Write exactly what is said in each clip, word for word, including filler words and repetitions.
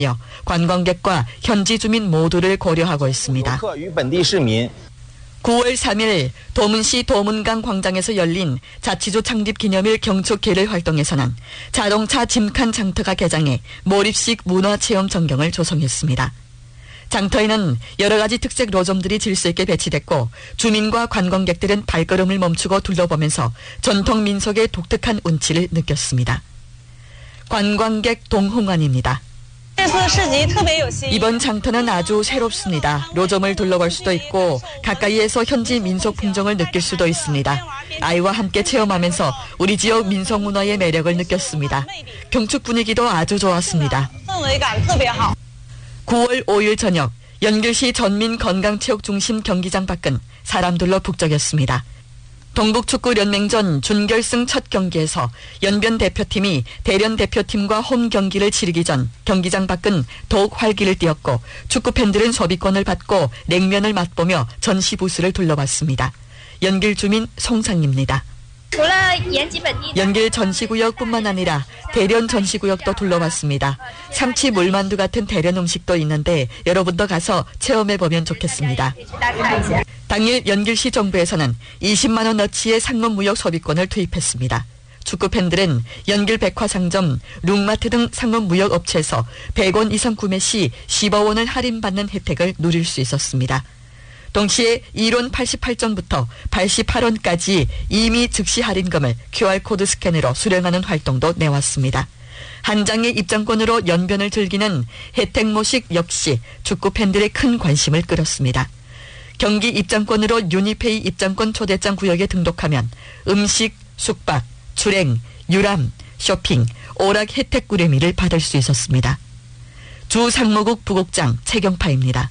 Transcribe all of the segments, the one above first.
관광객과 현지 주민 모두를 고려하고 있습니다. 구월 삼일 도문시 도문강 광장에서 열린 자치조 창립 기념일 경축 계를 활동에서는 자동차 짐칸 장터가 개장해 몰입식 문화체험 전경을 조성했습니다. 장터에는 여러 가지 특색 로점들이 질서 있게 배치됐고 주민과 관광객들은 발걸음을 멈추고 둘러보면서 전통 민속의 독특한 운치를 느꼈습니다. 관광객 동홍환입니다. 이번 장터는 아주 새롭습니다. 로점을 둘러볼 수도 있고 가까이에서 현지 민속 풍경을 느낄 수도 있습니다. 아이와 함께 체험하면서 우리 지역 민속 문화의 매력을 느꼈습니다. 경축 분위기도 아주 좋았습니다. 구월 오일 저녁 연길시 전민건강체육중심 경기장 밖은 사람들로 북적였습니다. 동북축구연맹전 준결승 첫 경기에서 연변 대표팀이 대련 대표팀과 홈 경기를 치르기 전 경기장 밖은 더욱 활기를 띠었고 축구팬들은 소비권을 받고 냉면을 맛보며 전시 부스를 둘러봤습니다. 연길 주민 송상입니다. 연길 전시구역뿐만 아니라 대련 전시구역도 둘러봤습니다. 참치 물만두 같은 대련 음식도 있는데 여러분도 가서 체험해보면 좋겠습니다. 당일 연길시 정부에서는 이십만 원어치의 상업무역 소비권을 투입했습니다. 축구팬들은 연길 백화상점, 룩마트 등 상업무역 업체에서 백 원 이상 구매 시 십오 원을 할인받는 혜택을 누릴 수 있었습니다. 동시에 일 원 팔십팔 전부터 팔십팔 원까지 이미 즉시 할인금을 큐알코드 스캔으로 수령하는 활동도 내왔습니다. 한 장의 입장권으로 연변을 즐기는 혜택 모식 역시 축구팬들의 큰 관심을 끌었습니다. 경기 입장권으로 유니페이 입장권 초대장 구역에 등록하면 음식, 숙박, 출행, 유람, 쇼핑, 오락 혜택 구례미를 받을 수 있었습니다. 주 상무국 부국장 최경파입니다.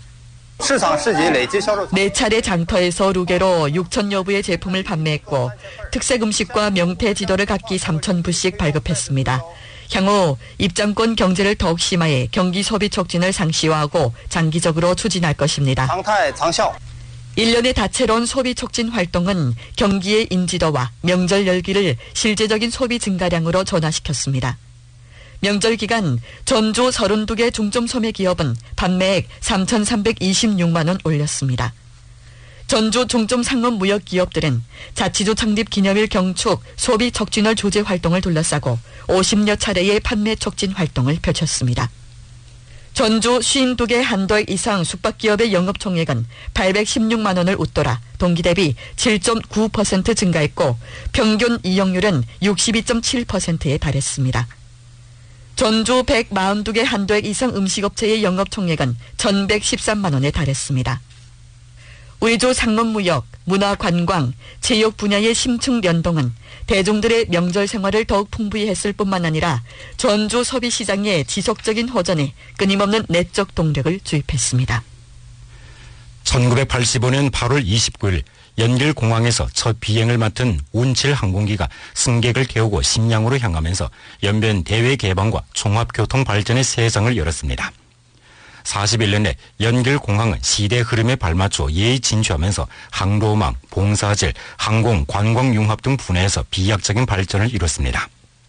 네 차례 장터에서 루게로 육천여 부의 제품을 판매했고 특색 음식과 명태 지도를 각기 삼천 부씩 발급했습니다. 향후 입장권 경제를 더욱 심화해 경기 소비 촉진을 상시화하고 장기적으로 추진할 것입니다. 일련의 다채로운 소비 촉진 활동은 경기의 인지도와 명절 열기를 실제적인 소비 증가량으로 전환시켰습니다. 명절 기간 전주 서른두 개 중점 소매 기업은 판매액 삼천삼백이십육만 원 올렸습니다. 전주 중점 상업 무역 기업들은 자치조 창립 기념일 경축 소비 촉진을 조제 활동을 둘러싸고 오십여 차례의 판매 촉진 활동을 펼쳤습니다. 전주 오십이 개 한도액 이상 숙박기업의 영업총액은 팔백십육만 원을 웃돌아 동기 대비 칠 점 구 퍼센트 증가했고 평균 이용률은 육십이 점 칠 퍼센트에 달했습니다. 전주 백사십이 개 한도액 이상 음식업체의 영업총액은 천백십삼만 원에 달했습니다. 의조 상업무역, 문화관광, 체육 분야의 심층 연동은 대중들의 명절 생활을 더욱 풍부히 했을 뿐만 아니라 전주 소비시장의 지속적인 호전에 끊임없는 내적 동력을 주입했습니다. 천구백팔십오 년 팔월 이십구일 연길공항에서 첫 비행을 맡은 운칠 항공기가 승객을 태우고 심양으로 향하면서 연변 대외 개방과 종합교통 발전의 세상을 열었습니다. 사십일 년 내 연길공항은 시대 흐름에 발맞춰 예의 진취하면서 항로망, 봉사질, 항공, 관광 융합 등 분야에서 비약적인 발전을 이뤘습니다.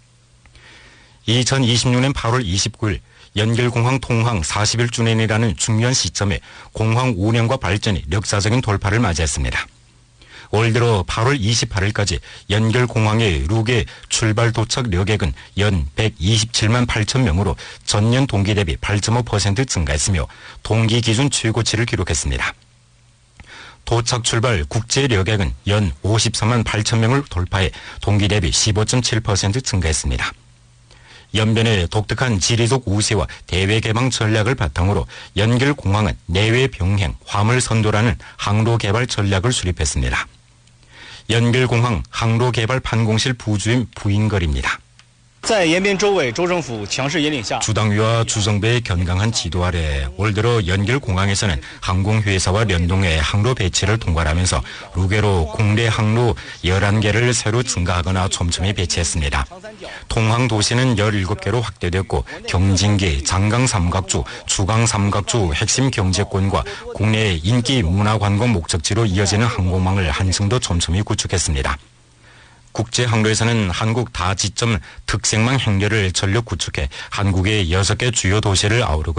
이천이십육 년 팔월 이십구일 연길공항 통항 사십 일 주년이라는 중요한 시점에 공항 운영과 발전이 역사적인 돌파를 맞이했습니다. 올 들어 팔월 이십팔일까지 연길공항의 루게 출발 도착 여객은 연 백이십칠만 팔천 명으로 전년 동기 대비 팔 점 오 퍼센트 증가했으며 동기 기준 최고치를 기록했습니다. 도착 출발 국제 여객은 연 오십사만 팔천 명을 돌파해 동기 대비 십오 점 칠 퍼센트 증가했습니다. 연변의 독특한 지리적 우세와 대외 개방 전략을 바탕으로 연길공항은 내외 병행, 화물 선도라는 항로 개발 전략을 수립했습니다. 연길공항 항로 개발 판공실 부주임 부인걸입니다. 주당위와 주정부의 견강한 지도 아래 올 들어 연길공항에서는 항공회사와 연동해 항로 배치를 통과하면서 루게로 국내 항로 열한 개를 새로 증가하거나 촘촘히 배치했습니다. 통항 도시는 열일곱 개로 확대됐고 경진기, 장강 삼각주, 주강 삼각주 핵심 경제권과 국내 인기 문화관광 목적지로 이어지는 항공망을 한층 더 촘촘히 구축했습니다. 국제 항로에서는 한국 다지점 특색망 행렬을 전력 구축해 한국의 여섯 개 주요 도시를 아우르고